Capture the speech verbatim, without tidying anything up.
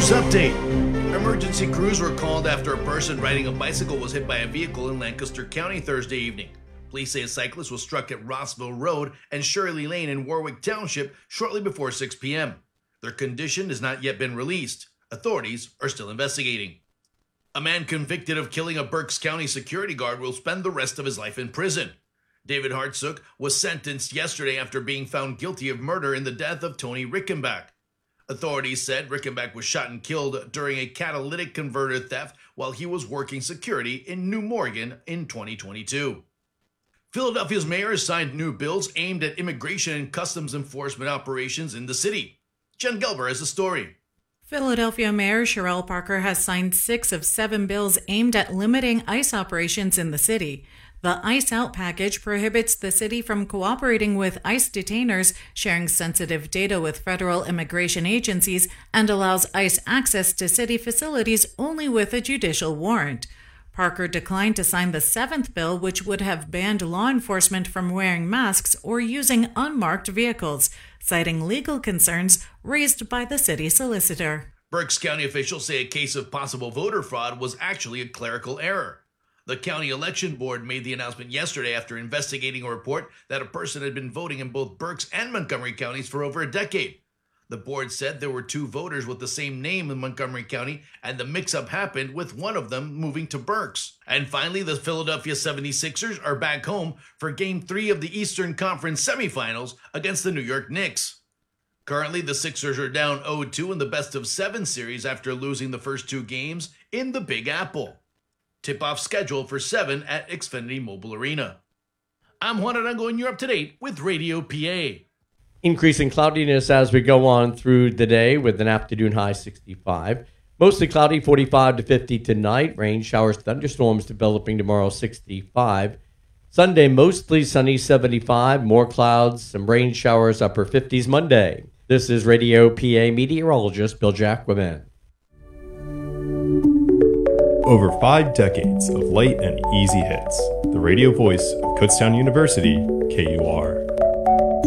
News update. Emergency crews were called after a person riding a bicycle was hit by a vehicle in Lancaster County Thursday evening. Police say a cyclist was struck at Rossville Road and Shirley Lane in Warwick Township shortly before six p.m. Their condition has not yet been released. Authorities are still investigating. A man convicted of killing a Berks County security guard will spend the rest of his life in prison. David Hartsook was sentenced yesterday after being found guilty of murder in the death of Tony Rickenbach. Authorities said Rickenbach was shot and killed during a catalytic converter theft while he was working security in New Morgan in twenty twenty-two. Philadelphia's mayor signed new bills aimed at immigration and customs enforcement operations in the city. Jen Gelber has the story. Philadelphia Mayor Cherelle Parker has signed six of seven bills aimed at limiting ICE operations in the city. The ICE Out package prohibits the city from cooperating with ICE detainers, sharing sensitive data with federal immigration agencies, and allows ICE access to city facilities only with a judicial warrant. Parker declined to sign the seventh bill, which would have banned law enforcement from wearing masks or using unmarked vehicles, citing legal concerns raised by the city solicitor. Berks County officials say a case of possible voter fraud was actually a clerical error. The county election board made the announcement yesterday after investigating a report that a person had been voting in both Berks and Montgomery counties for over a decade. The board said there were two voters with the same name in Montgomery County, and the mix-up happened with one of them moving to Berks. And finally, the Philadelphia seventy-sixers are back home for Game three of the Eastern Conference semifinals against the New York Knicks. Currently, the Sixers are down oh two in the best-of-seven series after losing the first two games in the Big Apple. Tip-off scheduled for seven at Xfinity Mobile Arena. I'm Juan Arango, and you're up to date with Radio P A. Increasing cloudiness as we go on through the day with an afternoon high sixty-five. Mostly cloudy, forty-five to fifty tonight. Rain, showers, thunderstorms developing tomorrow, sixty-five. Sunday, mostly sunny, seventy-five. More clouds, some rain showers, upper fifties Monday. This is Radio P A meteorologist Bill Jacquemin. Over five decades of light and easy hits. The radio voice of Kutztown University, K U R.